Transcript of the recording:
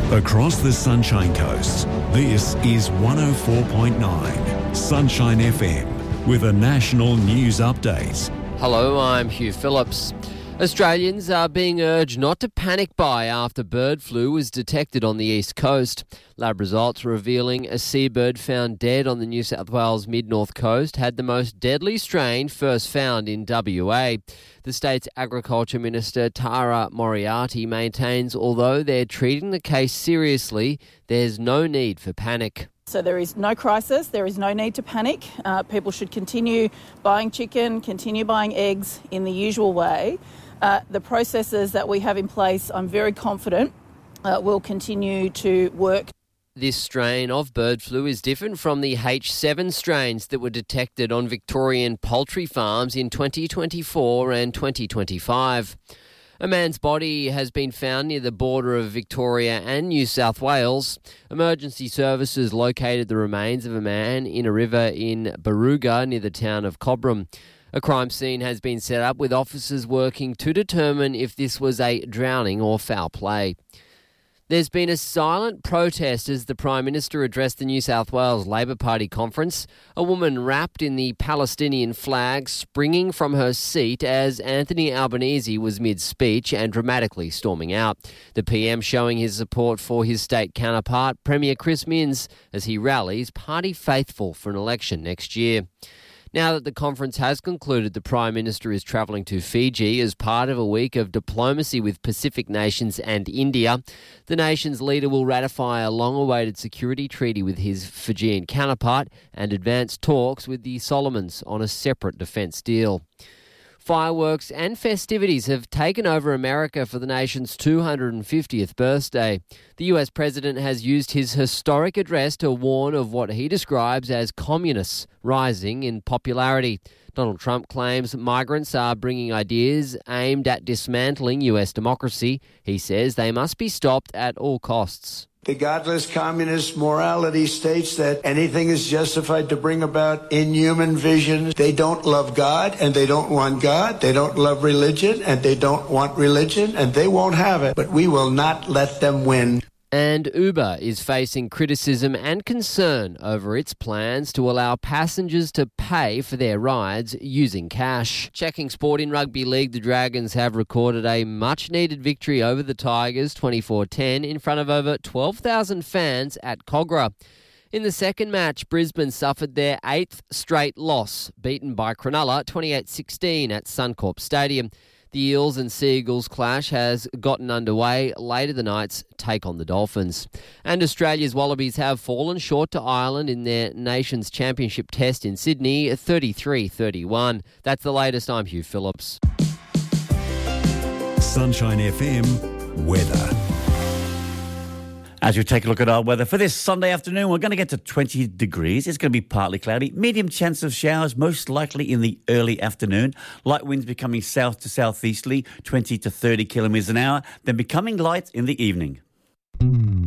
Across the Sunshine Coast, this is 104.9 Sunshine FM with a national news update. Hello, I'm Hugh Phillips. Australians are being urged not to panic buy after bird flu was detected on the east coast. Lab results revealing a seabird found dead on the New South Wales mid-north coast had the most deadly strain first found in WA. The state's Agriculture Minister Tara Moriarty maintains although they're treating the case seriously, there's no need for panic. So there is no crisis, there is no need to panic. People should continue buying chicken, continue buying eggs in the usual way. The processes that we have in place, I'm very confident, will continue to work. This strain of bird flu is different from the H7 strains that were detected on Victorian poultry farms in 2024 and 2025. A man's body has been found near the border of Victoria and New South Wales. Emergency services located the remains of a man in a river in Barooga near the town of Cobram. A crime scene has been set up with officers working to determine if this was a drowning or foul play. There's been a silent protest as the Prime Minister addressed the New South Wales Labor Party conference. A woman wrapped in the Palestinian flag springing from her seat as Anthony Albanese was mid-speech and dramatically storming out. The PM showing his support for his state counterpart, Premier Chris Minns, as he rallies party faithful for an election next year. Now that the conference has concluded, the Prime Minister is travelling to Fiji as part of a week of diplomacy with Pacific nations and India. The nation's leader will ratify a long-awaited security treaty with his Fijian counterpart and advance talks with the Solomons on a separate defence deal. Fireworks and festivities have taken over America for the nation's 250th birthday. The US president has used his historic address to warn of what he describes as communists rising in popularity. Donald Trump claims migrants are bringing ideas aimed at dismantling US democracy. He says they must be stopped at all costs. The godless communist morality states that anything is justified to bring about inhuman visions. They don't love God and they don't want God. They don't love religion and they don't want religion and they won't have it. But we will not let them win. And Uber is facing criticism and concern over its plans to allow passengers to pay for their rides using cash. Checking sport in rugby league, the Dragons have recorded a much-needed victory over the Tigers 24-10 in front of over 12,000 fans at Kogarah. In the second match, Brisbane suffered their 8th straight loss, beaten by Cronulla 28-16 at Suncorp Stadium. The Eels and Seagulls clash has gotten underway. Later the Knights take on the Dolphins. And Australia's Wallabies have fallen short to Ireland in their Nations Championship test in Sydney, 33-31. That's the latest. I'm Hugh Phillips. Sunshine FM weather. As we take a look at our weather for this Sunday afternoon, we're going to get to 20 degrees. It's going to be partly cloudy. Medium chance of showers, most likely in the early afternoon. Light winds becoming south to southeasterly, 20 to 30 kilometres an hour, then becoming light in the evening.